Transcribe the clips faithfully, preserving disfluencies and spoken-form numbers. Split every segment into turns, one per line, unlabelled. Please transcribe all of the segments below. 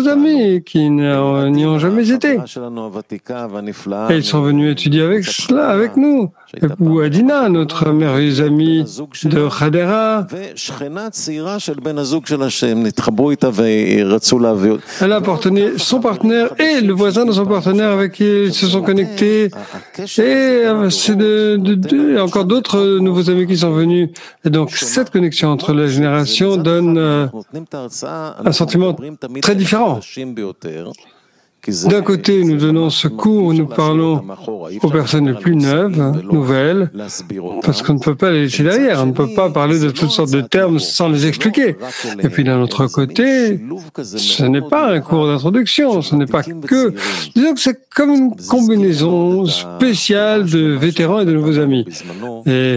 d'autres amis qui n'ont- n'y ont jamais été. Et ils sont venus étudier avec cela, avec nous. Ou Adina, notre merveilleuse amie de Khadera. Elle a apporté son partenaire et le voisin de son partenaire avec qui ils se sont connectés. Et euh, c'est de, de, de, encore d'autres nouveaux amis qui sont venus. Et donc, cette connexion entre les générations donne euh, un sentiment très différent. D'un côté, nous donnons ce cours où nous parlons aux personnes les plus neuves, nouvelles, parce qu'on ne peut pas les laisser derrière, on ne peut pas parler de toutes sortes de termes sans les expliquer. Et puis d'un autre côté, ce n'est pas un cours d'introduction, ce n'est pas que... Disons que c'est comme une combinaison spéciale de vétérans et de nouveaux amis. Et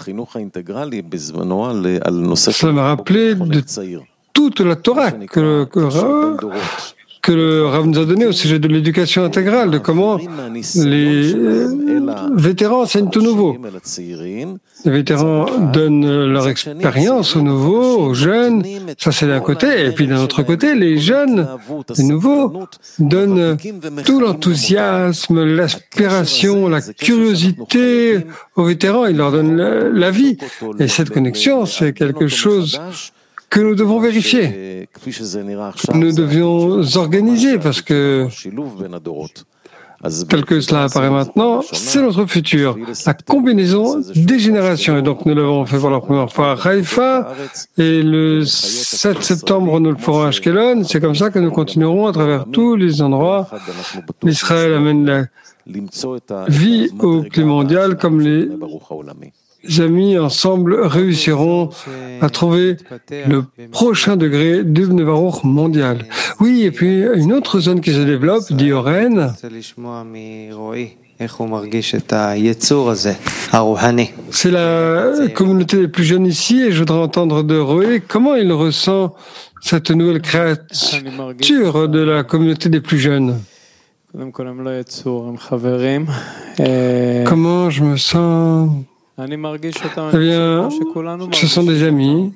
cela m'a rappelé de toute la Torah que... que que le Rav nous a donné au sujet de l'éducation intégrale, de comment les vétérans enseignent tout nouveau. Les vétérans donnent leur expérience aux nouveaux, aux jeunes, ça c'est d'un côté, et puis d'un autre côté, les jeunes, les nouveaux, donnent tout l'enthousiasme, l'aspiration, la curiosité aux vétérans, ils leur donnent la, la vie. Et cette connexion, c'est quelque chose que nous devons vérifier, que nous devions organiser, parce que, tel que cela apparaît maintenant, c'est notre futur, la combinaison des générations. Et donc nous l'avons fait pour la première fois à Haïfa, et le sept septembre nous le ferons à Ashkelon. C'est comme ça que nous continuerons à travers tous les endroits. L'Israël amène la vie au climat mondial, comme les amis ensemble réussiront à trouver le prochain degré du Bnei Baruch mondial. Oui, et puis une autre zone qui se développe, dit Oren, c'est la communauté des plus jeunes ici, et je voudrais entendre de Roé comment il ressent cette nouvelle créature de la communauté des plus jeunes. Comment je me sens? Eh bien, ce sont des amis,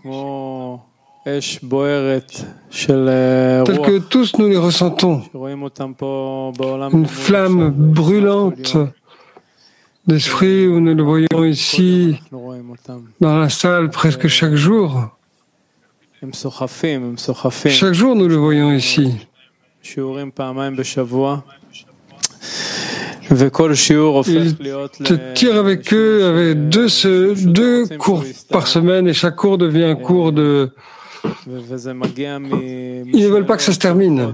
tels que tous nous les ressentons. Une flamme brûlante d'esprit où nous le voyons ici, dans la salle, presque chaque jour. Chaque jour, nous le voyons ici. Ils te tirent avec eux avec deux, deux cours par semaine, et chaque cours devient un cours de... Ils ne veulent pas que ça se termine.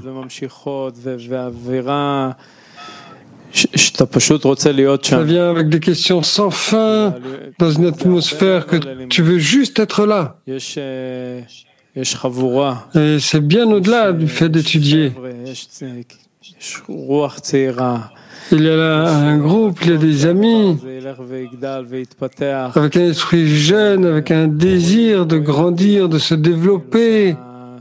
Ça vient avec des questions sans fin, dans une atmosphère que tu veux juste être là. Et c'est bien au-delà du fait d'étudier. Il y a là un groupe, il y a des amis, avec un esprit jeune, avec un désir de grandir, de se développer.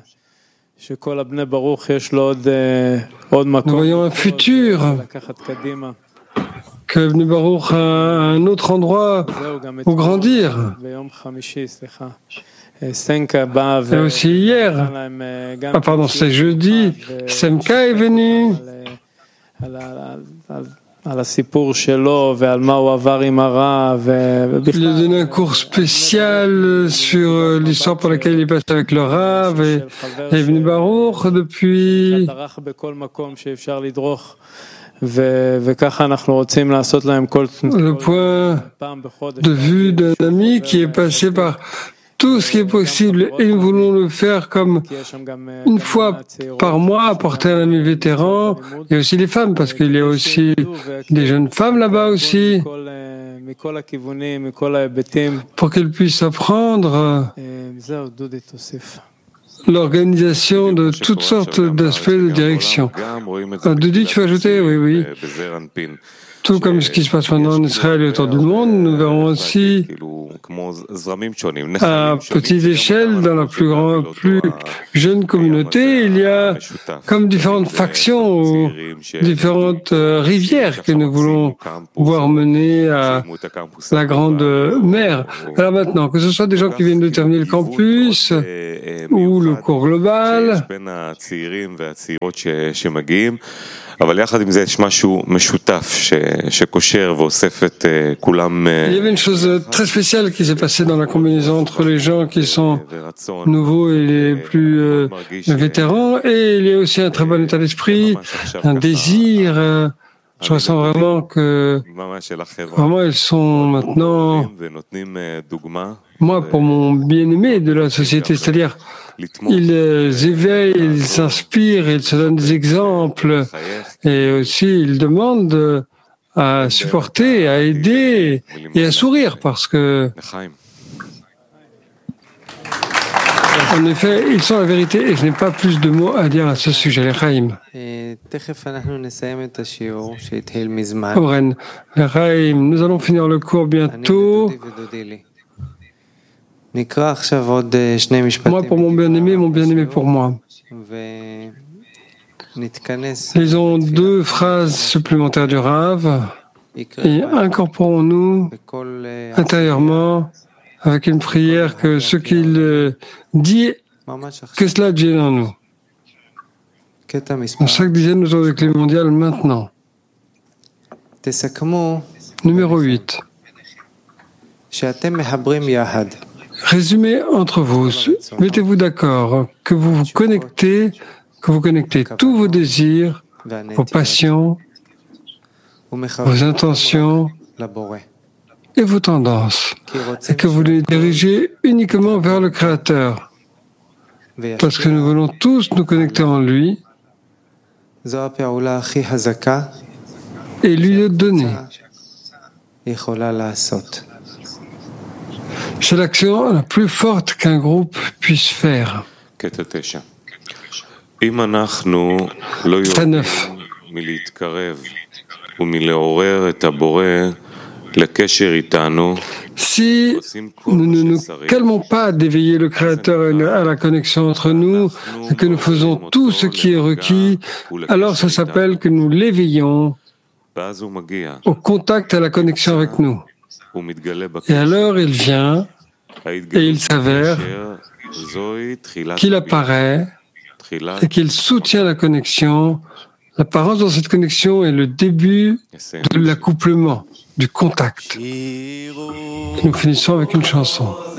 Nous voyons un futur, que Bnei Baruch a un autre endroit où grandir. Et aussi hier, ah pardon, c'est jeudi, Semka est venu. Il a donné un cours spécial sur l'histoire pour laquelle il est passé avec le Rav et, et Bnei Baruch depuis. Le point de vue d'un ami qui est passé par tout ce qui est possible, et nous voulons le faire comme une fois par mois, apporter un ami vétéran, et aussi les femmes, parce qu'il y a aussi des jeunes femmes là-bas aussi, pour qu'elles puissent apprendre l'organisation de toutes sortes d'aspects de direction. Didi, tu veux ajouter? Oui, oui. tout comme ce qui se passe maintenant en Israël et autour du monde, nous verrons aussi à petite échelle, dans la plus grande, plus jeune communauté, il y a comme différentes factions ou différentes euh, rivières que nous voulons voir mener à la grande mer. Alors maintenant, que ce soit des gens qui viennent de terminer le campus ou le cours global,
אבל יחד עם זה יש משהו משותף שקושר ואוסף את כולם.
Il y avait une chose très spéciale qui s'est passée dans la combinaison entre les gens qui sont nouveaux et les plus euh, vétérans, et il y a aussi un très bon état d'esprit, un désir. Euh, je ressens vraiment que vraiment ils sont maintenant, moi, pour mon bien-aimé de la société, c'est-à-dire ils éveillent, ils s'inspirent, ils se donnent des exemples, et aussi ils demandent à supporter, à aider et à sourire, parce que, en effet, ils sont la vérité, et je n'ai pas plus de mots à dire à ce sujet. Les Chaim. Oren, les Chaim, nous allons finir le cours bientôt. Moi pour mon bien-aimé, mon bien-aimé pour moi. Ils ont deux phrases supplémentaires du Rav, et incorporons-nous intérieurement avec une prière que ce qu'il dit, que cela devienne en nous. Dans chaque dizaine autour du clé mondial maintenant. Numéro huit. Résumez entre vous, mettez-vous d'accord, que vous vous connectez, que vous connectez tous vos désirs, vos passions, vos intentions et vos tendances, et que vous les dirigez uniquement vers le Créateur, parce que nous voulons tous nous connecter en lui et lui le donner. C'est l'action la plus forte qu'un groupe puisse faire. Très neuf. Si nous ne nous calmons pas d'éveiller le Créateur à la connexion entre nous et que nous faisons tout ce qui est requis, alors ça s'appelle que nous l'éveillons au contact, à la connexion avec nous. Et alors il vient et il s'avère qu'il apparaît et qu'il soutient la connexion. L'apparence dans cette connexion est le début de l'accouplement, du contact. Et nous finissons avec une chanson.